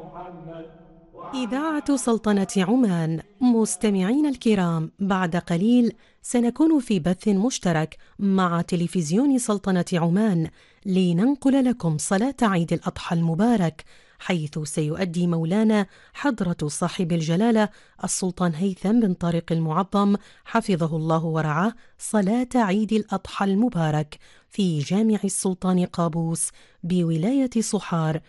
إذاعة سلطنة عمان. مستمعين الكرام، بعد قليل سنكون في بث مشترك مع تلفزيون سلطنة عمان لننقل لكم صلاة عيد الأضحى المبارك، حيث سيؤدي مولانا حضرة صاحب الجلالة السلطان هيثم بن طارق المعظم حفظه الله ورعاه صلاة عيد الأضحى المبارك في جامع السلطان قابوس بولاية صحار